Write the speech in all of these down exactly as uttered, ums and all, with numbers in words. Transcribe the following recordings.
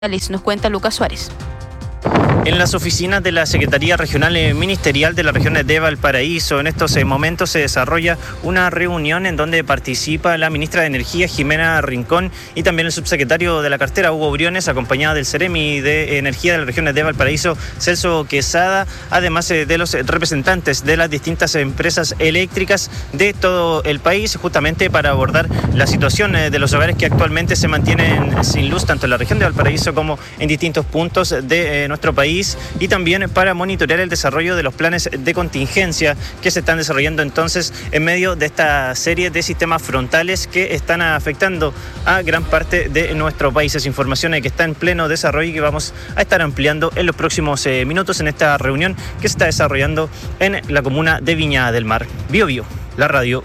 Nos cuenta Lucas Suárez. En las oficinas de la Secretaría Regional Ministerial de la región de Valparaíso, en estos momentos se desarrolla una reunión en donde participa la ministra de Energía, Jimena Rincón, y también el subsecretario de la cartera, Hugo Briones, acompañada del Ceremi de Energía de la región de Valparaíso, Celso Quesada, además de los representantes de las distintas empresas eléctricas de todo el país, justamente para abordar la situación de los hogares que actualmente se mantienen sin luz, tanto en la región de Valparaíso como en distintos puntos de nuestro país, y también para monitorear el desarrollo de los planes de contingencia que se están desarrollando entonces en medio de esta serie de sistemas frontales que están afectando a gran parte de nuestro país. Es información que está en pleno desarrollo y que vamos a estar ampliando en los próximos eh, minutos en esta reunión que se está desarrollando en la comuna de Viña del Mar. Bio Bio, la radio.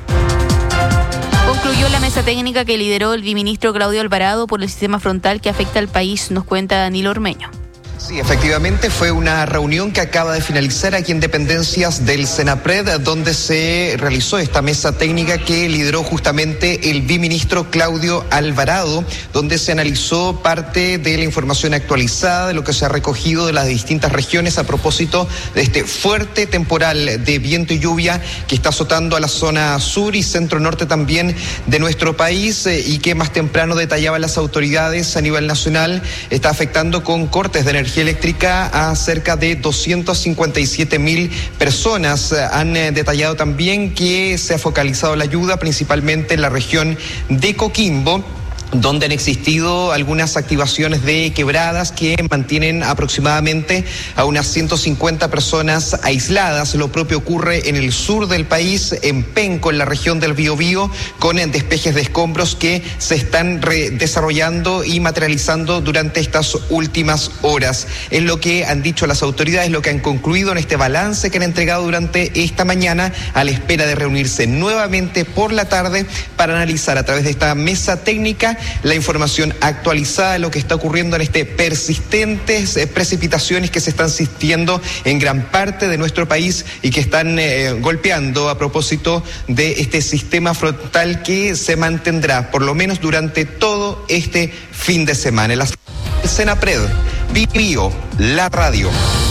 Concluyó la mesa técnica que lideró el viceministro Claudio Alvarado por el sistema frontal que afecta al país, nos cuenta Danilo Ormeño. Sí, efectivamente fue una reunión que acaba de finalizar aquí en dependencias del Senapred, donde se realizó esta mesa técnica que lideró justamente el viceministro Claudio Alvarado, donde se analizó parte de la información actualizada de lo que se ha recogido de las distintas regiones a propósito de este fuerte temporal de viento y lluvia que está azotando a la zona sur y centro norte también de nuestro país, eh, y que más temprano detallaban las autoridades a nivel nacional está afectando con cortes de energía eléctrica a cerca de doscientas cincuenta y siete mil personas. Han eh, detallado también que se ha focalizado la ayuda principalmente en la región de Coquimbo, donde han existido algunas activaciones de quebradas que mantienen aproximadamente a unas ciento cincuenta personas aisladas. Lo propio ocurre en el sur del país, en Penco, en la región del Biobío, con despejes de escombros que se están desarrollando y materializando durante estas últimas horas. Es lo que han dicho las autoridades, lo que han concluido en este balance que han entregado durante esta mañana, a la espera de reunirse nuevamente por la tarde para analizar a través de esta mesa técnica la información actualizada de lo que está ocurriendo en este persistentes eh, precipitaciones que se están sintiendo en gran parte de nuestro país y que están eh, golpeando a propósito de este sistema frontal que se mantendrá por lo menos durante todo este fin de semana. En la Senapred, Bio, la radio.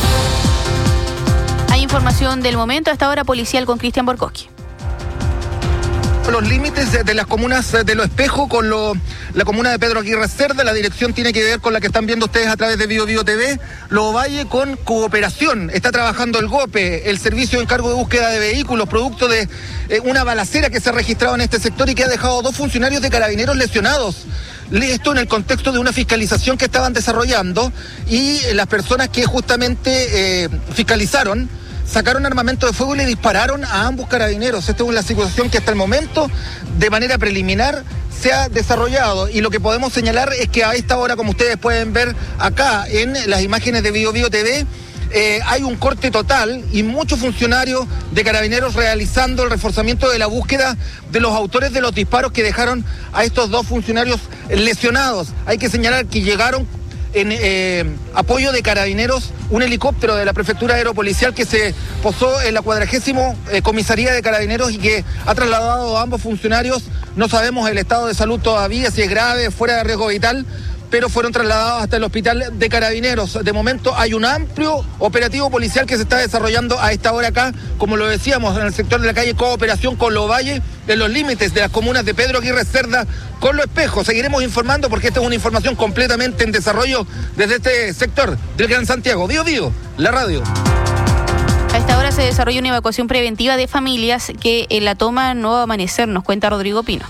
Hay información del momento, hasta ahora policial con Cristian Borkowski. Los límites de, de las comunas de Lo Espejo con lo, la comuna de Pedro Aguirre Cerda, la dirección tiene que ver con la que están viendo ustedes a través de Bio Bio T V. Lo Valle con Cooperación, está trabajando el GOPE, el Servicio de Encargo de Búsqueda de Vehículos, producto de eh, una balacera que se ha registrado en este sector y que ha dejado dos funcionarios de Carabineros lesionados. Esto en el contexto de una fiscalización que estaban desarrollando y las personas que justamente eh, fiscalizaron sacaron armamento de fuego y le dispararon a ambos carabineros. Esta es una situación que hasta el momento, de manera preliminar, se ha desarrollado. Y lo que podemos señalar es que a esta hora, como ustedes pueden ver acá en las imágenes de Bio Bio T V, eh, hay un corte total y muchos funcionarios de Carabineros realizando el reforzamiento de la búsqueda de los autores de los disparos que dejaron a estos dos funcionarios lesionados. Hay que señalar que llegaron en eh, apoyo de Carabineros un helicóptero de la Prefectura Aeropolicial que se posó en la cuadragésimo eh, comisaría de Carabineros y que ha trasladado a ambos funcionarios. No sabemos el estado de salud todavía, si es grave, fuera de riesgo vital, pero fueron trasladados hasta el hospital de Carabineros. De momento hay un amplio operativo policial que se está desarrollando a esta hora acá, como lo decíamos, en el sector de la calle Cooperación con Lo Valle, en los límites de las comunas de Pedro Aguirre Cerda con Lo Espejo. Seguiremos informando porque esta es una información completamente en desarrollo desde este sector del Gran Santiago. Bio Bio, la radio. A esta hora se desarrolla una evacuación preventiva de familias que en la toma Nuevo Amanecer, nos cuenta Rodrigo Pino.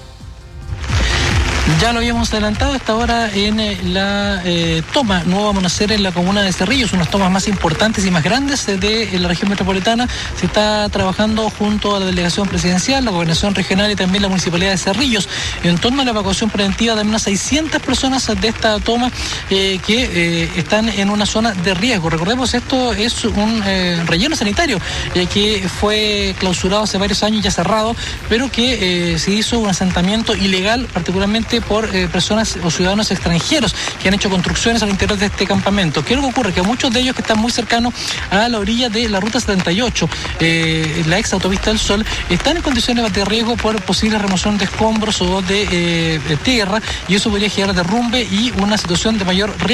Ya lo habíamos adelantado hasta ahora en eh, la eh, toma Nuevo Amanecer en la comuna de Cerrillos, unas tomas más importantes y más grandes de, de la región metropolitana. Se está trabajando junto a la delegación presidencial, la gobernación regional y también la municipalidad de Cerrillos en torno a la evacuación preventiva de unas seiscientas personas de esta toma eh, que eh, están en una zona de riesgo. Recordemos, esto es un eh, relleno sanitario eh, que fue clausurado hace varios años, ya cerrado, pero que eh, se hizo un asentamiento ilegal, particularmente por eh, personas o ciudadanos extranjeros que han hecho construcciones al interior de este campamento. ¿Qué es lo que ocurre? Que muchos de ellos que están muy cercanos a la orilla de la ruta setenta y ocho, eh, la ex autopista del Sol, están en condiciones de riesgo por posible remoción de escombros o de eh, tierra, y eso podría generar derrumbe y una situación de mayor riesgo